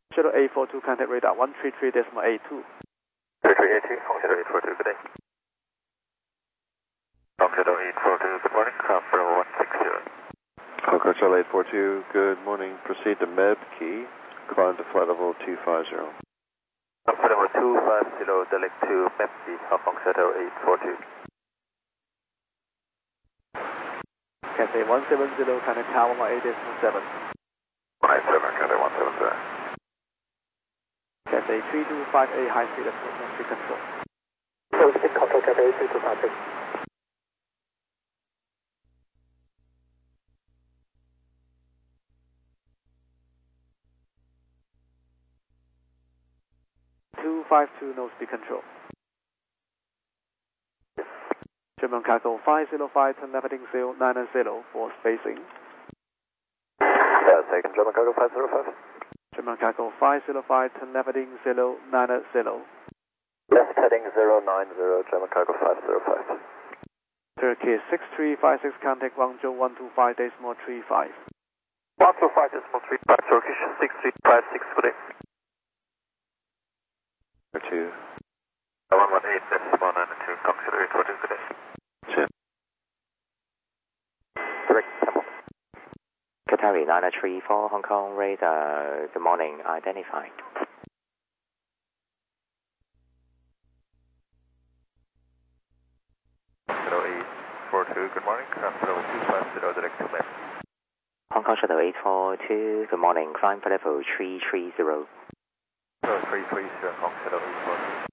Shuttle 842, contact radar 133.82. 3382, Hong Shuttle 842, good day. Hong Shuttle 842, good morning, climb for 160. Hong Kong Shuttle 842, good morning. Proceed to Meb Key, climb to flight level 250. Flight level 250, direct to Meb Key, Hong Kong Shuttle 842. Cathay 170, contact Tower 18.7. 17, Cathay 170. Cathay 3258, high speed approach, speed control. Full speed control, Cathay 3258. No speed control. German Cargo 505, turn left heading 090 for spacing. Second German Cargo 505. German Cargo 505, turn left heading 090. Left heading 090, German Cargo 505. Turkey 6356, contact Guangzhou 125.35. 125.35, Turkish 6356, good day. 2. 118.192, Hong Shuttle 842, good day. Chip. Direct Temple. Qatari 934, Hong Kong radar, good morning, identified. Shuttle 842, good morning, climb for level 250, direct to Meb. Hong Kong Shuttle 842, good morning, climb for level 330. 330, Hong Shuttle 842.